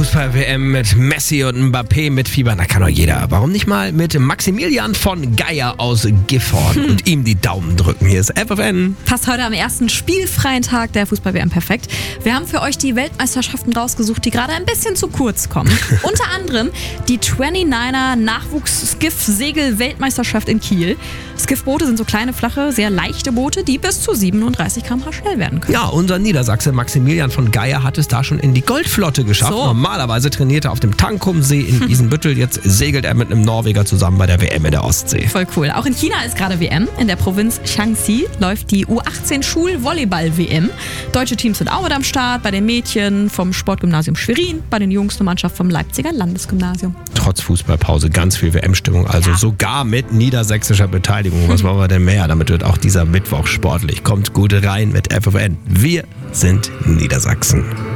Fußball-WM mit Messi und Mbappé mit Fieber. Da kann doch jeder. Warum nicht mal mit Maximilian von Geier aus Gifhorn und ihm die Daumen drücken? Hier ist FFN. Passt heute am ersten spielfreien Tag der Fußball-WM perfekt. Wir haben für euch die Weltmeisterschaften rausgesucht, die gerade ein bisschen zu kurz kommen. Unter anderem die 29er Nachwuchs-Skiff-Segel-Weltmeisterschaft in Kiel. Skiff-Boote sind so kleine, flache, sehr leichte Boote, die bis zu 37 km/h schnell werden können. Ja, unser Niedersachse Maximilian von Geier hat es da schon in die Goldflotte geschafft. So. Normalerweise trainiert er auf dem Tankumsee in Isenbüttel. Jetzt segelt er mit einem Norweger zusammen bei der WM in der Ostsee. Voll cool. Auch in China ist gerade WM. In der Provinz Shaanxi läuft die U18 Schul-Volleyball-WM. Deutsche Teams sind auch mit am Start. Bei den Mädchen vom Sportgymnasium Schwerin, bei den Jungs eine Mannschaft vom Leipziger Landesgymnasium. Trotz Fußballpause ganz viel WM-Stimmung, also Ja. sogar mit niedersächsischer Beteiligung. Was wollen wir denn mehr? Damit wird auch dieser Mittwoch sportlich. Kommt gut rein mit FFN. Wir sind Niedersachsen.